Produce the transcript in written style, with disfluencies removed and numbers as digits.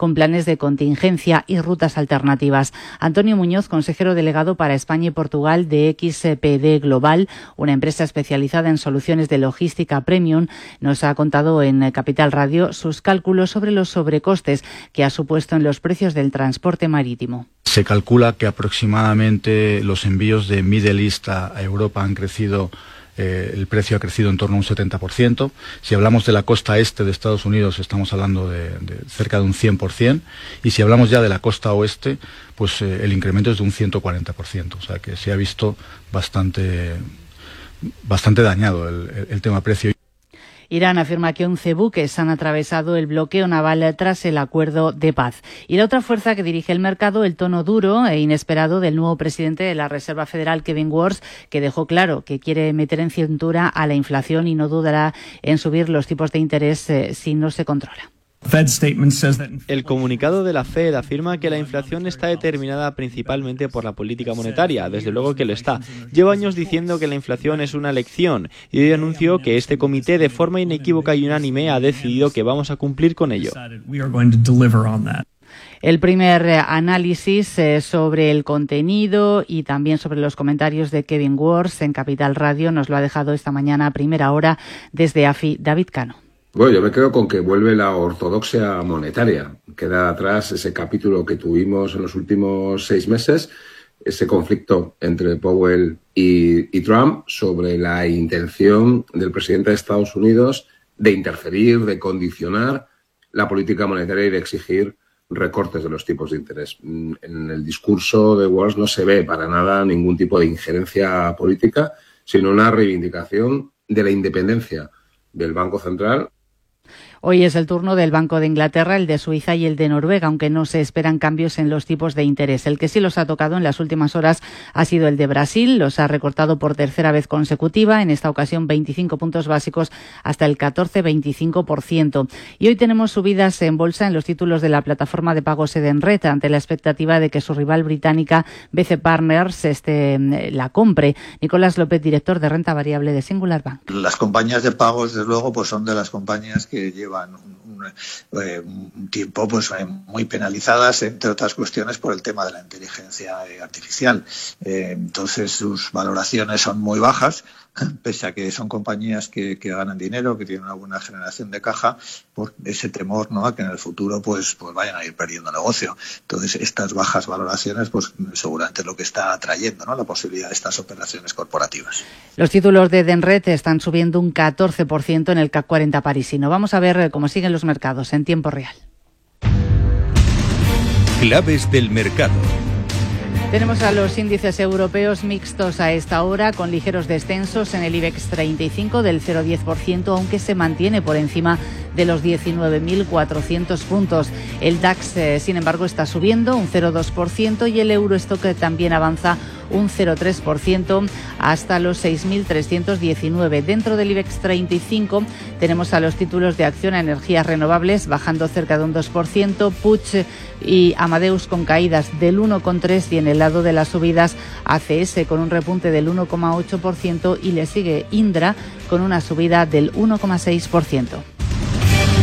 con planes de contingencia y rutas alternativas. Antonio Muñoz, consejero delegado para España y Portugal de XPD Global, una empresa especializada en soluciones de logística premium, nos ha contado en Capital Radio sus cálculos sobre los sobrecostes que ha supuesto en los precios del transporte marítimo. Se calcula que aproximadamente los envíos de Middle East a Europa han crecido, el precio ha crecido en torno a un 70%. Si hablamos de la costa este de Estados Unidos, estamos hablando de cerca de un 100%. Y si hablamos ya de la costa oeste, pues el incremento es de un 140%. O sea que se ha visto bastante dañado el tema precio. Irán afirma que 11 buques han atravesado el bloqueo naval tras el acuerdo de paz. Y la otra fuerza que dirige el mercado, el tono duro e inesperado del nuevo presidente de la Reserva Federal, Kevin Warsh, que dejó claro que quiere meter en cintura a la inflación y no dudará en subir los tipos de interés si no se controla. El comunicado de la Fed afirma que la inflación está determinada principalmente por la política monetaria, desde luego que lo está. Lleva años diciendo que la inflación es una lección y hoy anunció que este comité de forma inequívoca y unánime ha decidido que vamos a cumplir con ello. El primer análisis sobre el contenido y también sobre los comentarios de Kevin Warsh en Capital Radio nos lo ha dejado esta mañana a primera hora desde AFI David Cano. Bueno, yo me quedo con que vuelve la ortodoxia monetaria. Queda atrás ese capítulo que tuvimos en los últimos 6 meses, ese conflicto entre Powell y Trump sobre la intención del presidente de Estados Unidos de interferir, de condicionar la política monetaria y de exigir recortes de los tipos de interés. En el discurso de Warsh no se ve para nada ningún tipo de injerencia política, sino una reivindicación de la independencia del Banco Central. Hoy es el turno del Banco de Inglaterra, el de Suiza y el de Noruega, aunque no se esperan cambios en los tipos de interés. El que sí los ha tocado en las últimas horas ha sido el de Brasil. Los ha recortado por tercera vez consecutiva, en esta ocasión 25 puntos básicos hasta el 14,25%. Y hoy tenemos subidas en bolsa en los títulos de la plataforma de pagos Edenred, ante la expectativa de que su rival británica BC Partners la compre. Nicolás López, director de renta variable de Singular Bank. Las compañías de pagos, desde luego, pues son de las compañías que llevan un tiempo pues muy penalizadas, entre otras cuestiones, por el tema de la inteligencia artificial. Entonces sus valoraciones son muy bajas, pese a que son compañías que ganan dinero, que tienen una buena generación de caja, por ese temor, ¿no?, a que en el futuro pues vayan a ir perdiendo negocio. Entonces estas bajas valoraciones pues seguramente es lo que está atrayendo, ¿no?, la posibilidad de estas operaciones corporativas. Los títulos de Edenred están subiendo un 14% en el CAC 40 parisino. Vamos a ver cómo siguen los mercados en tiempo real. Claves del mercado. Tenemos a los índices europeos mixtos a esta hora, con ligeros descensos en el IBEX 35 del 0,10%, aunque se mantiene por encima de los 19.400 puntos. El DAX, sin embargo, está subiendo un 0,2% y el Eurostock también avanza un 0,3% hasta los 6.319. Dentro del IBEX 35 tenemos a los títulos de Acciona Energías Renovables bajando cerca de un 2%, Puig y Amadeus con caídas del 1,3% y en el lado de las subidas ACS con un repunte del 1,8% y le sigue Indra con una subida del 1,6%.